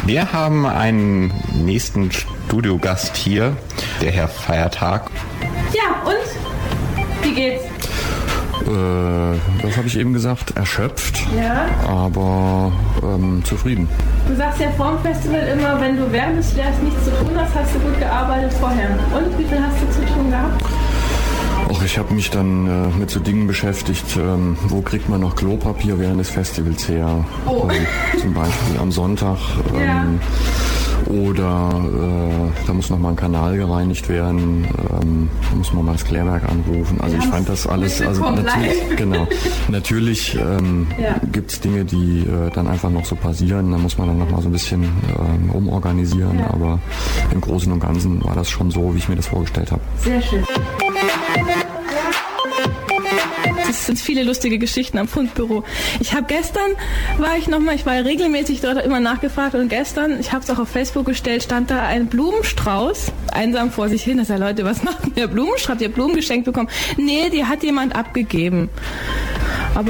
Wir haben einen nächsten Studiogast hier, der Herr Feiertag. Ja, und? Wie geht's? Das habe ich eben gesagt, erschöpft, Ja. aber zufrieden. Du sagst ja vorm Festival immer, wenn du während des Lehrers nichts zu tun hast, hast du gut gearbeitet vorher. Und wie viel hast du zu tun gehabt? Auch ich habe mich dann mit so Dingen beschäftigt, wo kriegt man noch Klopapier während des Festivals her? Oh. Zum Beispiel am Sonntag. Ja. Oder da muss nochmal ein Kanal gereinigt werden, da muss man mal das Klärwerk anrufen. Also ich fand das alles, also natürlich gibt es Dinge, die dann einfach noch so passieren. Da muss man dann nochmal so ein bisschen umorganisieren, aber im Großen und Ganzen war das schon so, wie ich mir das vorgestellt habe. Sehr schön. Es sind viele lustige Geschichten am Fundbüro. Ich war ja regelmäßig dort immer nachgefragt und gestern, ich habe es auch auf Facebook gestellt, stand da ein Blumenstrauß einsam vor sich hin. Da sag ich, Leute, was macht denn der Blumenstrauß? Habt ihr Blumen geschenkt bekommen? Nee, die hat jemand abgegeben.